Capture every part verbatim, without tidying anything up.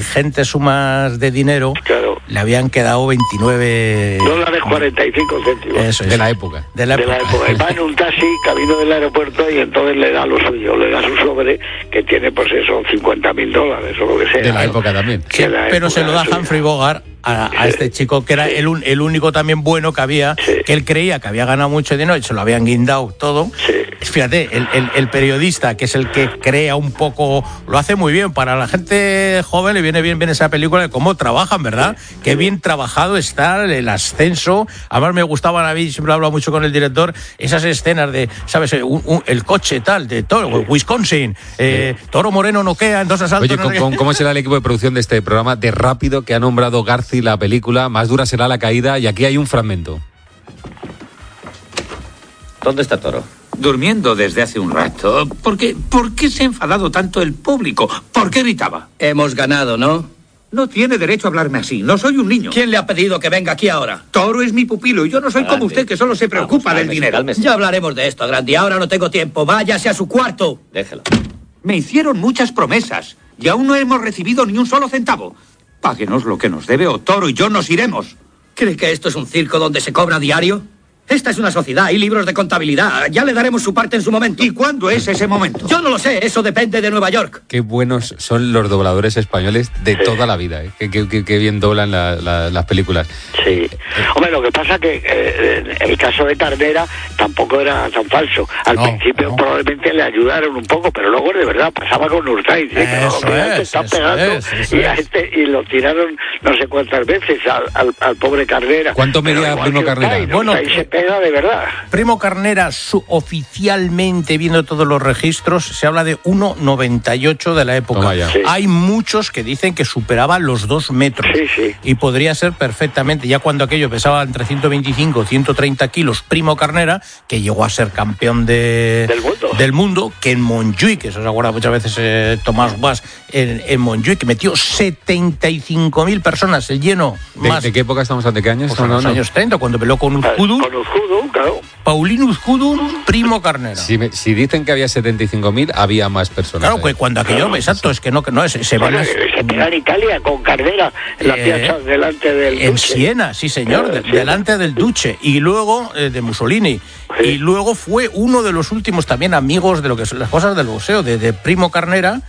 ingentes sumas de dinero, claro, le habían quedado veintinueve dólares cuarenta y cinco céntimos. Eso es. De la época. De la de época. la época. Y va en un taxi camino del aeropuerto y entonces le da lo suyo, le da su sobre que tiene pues eso, cincuenta mil dólares o lo que sea. De la ¿no? época también. Sí, de la pero época se lo da suya. Humphrey Bogart a, a este chico que era Sí. el, un- el único también bueno que había, Sí. que él creía que había ganado mucho dinero y se lo habían guindado todo. Sí. Fíjate, el, el- el periodista, que es el que crea un poco, lo hace muy bien. Para la gente joven le viene bien ver esa película de cómo trabajan, ¿verdad? Qué bien trabajado está el ascenso. Además me gustaban a mí, siempre he hablado mucho con el director, esas escenas de, ¿sabes? Un- un- el coche tal, de Toro, Wisconsin, eh, Toro Moreno noquea en dos asaltos. Oye, no ¿cómo, sé qué. cómo- cómo será el equipo de producción de este programa de Rápido que ha nombrado Garci la película? Más dura será la caída y aquí hay un fragmento. ¿Dónde está Toro? Durmiendo desde hace un rato. ¿Por qué, ¿Por qué se ha enfadado tanto el público? ¿Por qué gritaba? Hemos ganado, ¿no? No tiene derecho a hablarme así. No soy un niño. ¿Quién le ha pedido que venga aquí ahora? Toro es mi pupilo y yo no soy como Grande. usted, que solo se preocupa Vamos, del cálmese, dinero. cálmese. Ya hablaremos de esto, Grandi. Ahora no tengo tiempo. Váyase a su cuarto. Déjelo. Me hicieron muchas promesas y aún no hemos recibido ni un solo centavo. Páguenos lo que nos debe o Toro y yo nos iremos. ¿Cree que esto es un circo donde se cobra diario? Esta es una sociedad, hay libros de contabilidad. Ya le daremos su parte en su momento. ¿Y cuándo es ese momento? Yo no lo sé, eso depende de Nueva York. Qué buenos son los dobladores españoles de toda la vida, ¿eh? Qué, qué- qué- qué bien doblan la- la- las películas. Sí. Hombre, lo que pasa que eh, el caso de Carnera tampoco era tan falso. Al No, principio no. probablemente le ayudaron un poco, pero luego de verdad pasaba con Urtaiz. ¿eh? Pero Eso mira, es, te está eso pegando es, eso y, a es. este, y lo tiraron no sé cuántas veces al, al, al pobre Carnera. ¿Cuánto Pero medía igual Primo que Carnera? Urtaiz, ¿no? Bueno, Urtaiz se pega de verdad. Primo Carnera, su, oficialmente, viendo todos los registros, se habla de uno noventa y ocho de la época. Toma ya. Sí. Hay muchos que dicen que superaba los dos metros. Sí, sí. Y podría ser perfectamente, ya cuando aquello pesaba entre ciento veinticinco y ciento treinta kilos, Primo Carnera, que llegó a ser campeón de, Del mundo. del mundo, que en Montjuic, eso se acuerda muchas veces eh, Tomás Guas, en, en Montjuic, que metió setenta y cinco mil personas, el lleno ¿De, más. de qué época estamos? ¿De qué años Pues en estamos los hablando? años treinta, cuando peleó con Con Uzcudu, Uzcudu, claro. Paulino Uzcudu, Primo Carnera. Si, me- si dicen que había setenta y cinco mil, había más personas. Claro, ¿eh? pues cuando aquello, exacto, es que no, que no es, se van Bueno, a- se pega en Italia con Carnera en la Eh, piazza delante del en Duce. Siena, sí señor, Claro, de- en Siena. delante del Duce, y luego eh, de Mussolini. Sí. Y luego fue uno de los últimos también amigos de lo que son las cosas del boxeo, de, de Primo Carnera,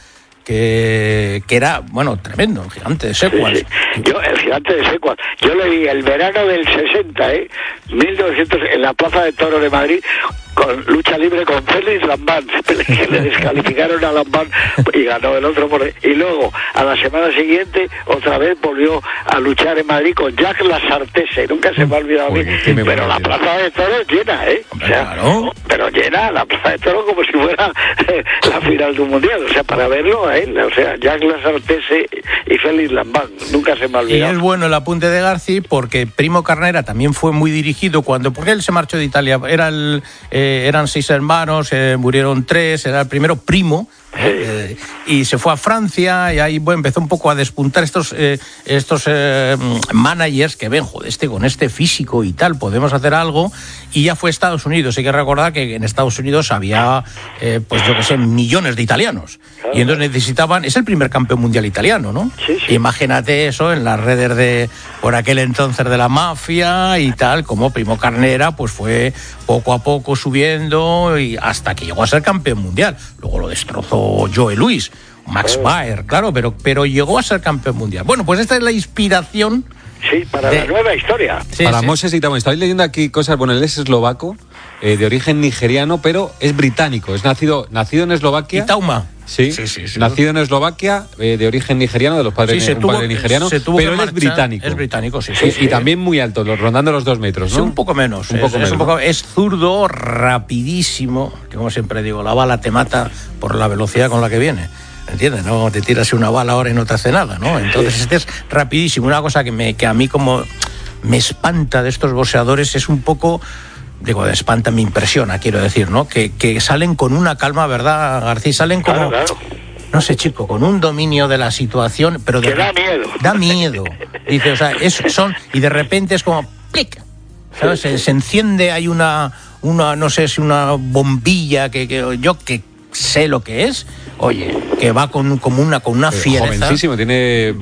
que, que era, bueno, tremendo, un gigante de Sí, secuas. sí. Yo, el gigante de Secuas, yo le vi el verano del sesenta, ¿eh? mil novecientos, en la Plaza de Toros de Madrid, con lucha libre con Félix Lambán, que le descalificaron a Lambán y ganó el otro. Por... Y luego, a la semana siguiente, otra vez volvió a luchar en Madrid con Jack Lasartese, nunca se me ha olvidado a mí. Joder, qué memoria Pero la tiene. Plaza de Toros llena, ¿eh? Hombre, claro. Pero llena la Plaza de Toros como si fuera eh, la final de un mundial, o sea, para verlo a él, o sea, Jack Lasartese y Félix Lambán, nunca se me ha Y olvidado. es bueno el apunte de Garci porque Primo Carnera también fue muy dirigido cuando, porque él se marchó de Italia, era el, eh, eran seis hermanos, eh, murieron tres, era el primero Primo, eh, y se fue a Francia y ahí bueno, empezó un poco a despuntar estos eh, estos eh, managers que ven, joder, este con este físico y tal, podemos hacer algo, y ya fue a Estados Unidos. Hay que recordar que en Estados Unidos había, eh, pues yo que sé, millones de italianos, y entonces necesitaban, es el primer campeón mundial italiano, ¿no? Sí, sí. Imagínate eso en las redes de, por aquel entonces, de la mafia y tal, como Primo Carnera, pues fue poco a poco subiendo y hasta que llegó a ser campeón mundial. Luego lo destrozó Joe Louis, Max Baer, claro, pero, pero llegó a ser campeón mundial. Bueno, pues esta es la inspiración. Sí, para de- la nueva historia. Sí, Para sí. Moses Itaúen. Estáis leyendo aquí cosas, bueno, él es eslovaco, eh, de origen nigeriano, pero es británico. Es nacido, nacido en Eslovaquia. Itauma. Sí, Sí, sí, sí. nacido en Eslovaquia, eh, de origen nigeriano, de los padres Sí, se un tuvo- padre nigeriano, se tuvo pero que él es marchar. británico. Es británico, sí, Y- sí, Y, sí. también muy alto, los- rondando los dos metros, Sí, ¿no? un poco menos. Un es, poco es menos. un poco- es zurdo, rapidísimo, que como siempre digo, la bala te mata por la velocidad con la que viene. ¿Entiendes? No te tiras una bala ahora y no te hace nada, ¿no? Entonces este es rapidísimo. Una cosa que, me, que a mí como me espanta de estos boxeadores es un poco... Digo, me espanta, me impresiona, quiero decir, ¿no? Que, que salen con una calma, ¿verdad, García? Salen como... Claro, claro. No sé, chico, con un dominio de la situación, pero de Que da miedo. Da miedo. Dice, o sea, es, son y de repente es como ¡plic! ¿Sabes? Se, se enciende, hay una una no sé si una bombilla que, que yo que sé lo que es. Oye, que va con como una con una Eh, fiereza. jovencísimo, tiene